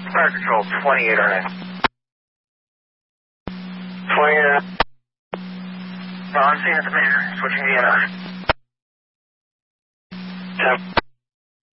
Fire Control, 2809. 2809. I'm seeing it, Commander. Switching to ENI.